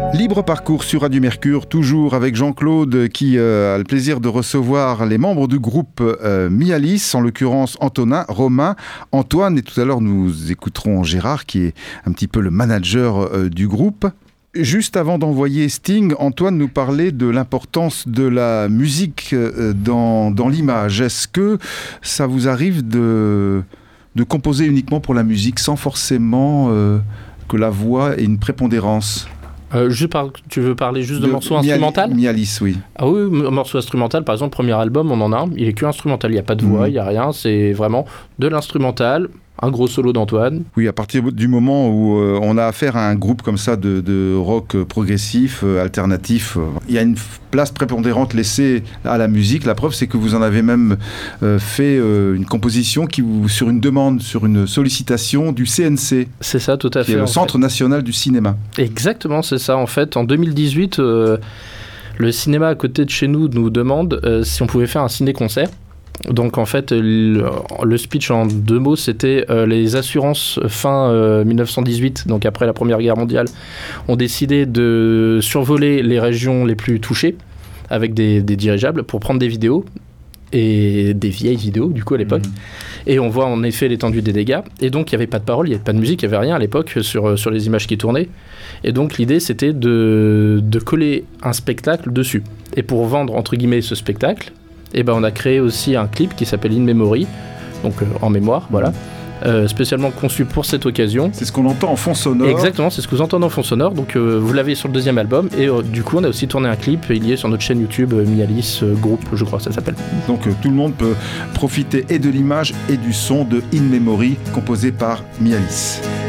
Libre parcours sur Radio Mercure, toujours avec Jean-Claude qui a le plaisir de recevoir les membres du groupe Mialis, en l'occurrence Antonin, Romain, Antoine, et tout à l'heure nous écouterons Gérard qui est un petit peu le manager du groupe. Juste avant d'envoyer Sting, Antoine nous parlait de l'importance de la musique dans l'image. Est-ce que ça vous arrive de composer uniquement pour la musique sans forcément que la voix ait une prépondérance ? Tu veux parler juste de morceaux instrumentaux ? Mialis, oui. Ah oui, morceaux instrumentaux, par exemple, premier album, on en a un, il est que instrumental, il n'y a pas de voix, il n'y a rien, c'est vraiment de l'instrumental, un gros solo d'Antoine. Oui, à partir du moment où on a affaire à un groupe comme ça de rock progressif, alternatif, il y a une place prépondérante laissée à la musique. La preuve, c'est que vous en avez même fait une composition sur une demande, sur une sollicitation du CNC. C'est ça, tout à fait. Qui est le Centre national du cinéma. Exactement, c'est ça. En fait, en 2018, le cinéma à côté de chez nous demande si on pouvait faire un ciné-concert. Donc en fait, le speech en 2 mots, c'était les assurances fin 1918, donc après la Première Guerre mondiale, ont décidé de survoler les régions les plus touchées avec des dirigeables pour prendre des vidéos, et des vieilles vidéos du coup à l'époque, et on voit en effet l'étendue des dégâts, et donc il n'y avait pas de parole, il n'y avait pas de musique, il n'y avait rien à l'époque sur les images qui tournaient, et donc l'idée c'était de coller un spectacle dessus, et pour vendre entre guillemets ce spectacle, et ben on a créé aussi un clip qui s'appelle In Memory, donc en mémoire, voilà, spécialement conçu pour cette occasion. C'est ce qu'on entend en fond sonore. Exactement, c'est ce que vous entendez en fond sonore, donc vous l'avez sur le 2e album, et du coup on a aussi tourné un clip, il y est sur notre chaîne YouTube Mialis Group, je crois ça s'appelle. Donc tout le monde peut profiter et de l'image et du son de In Memory, composé par Mialis.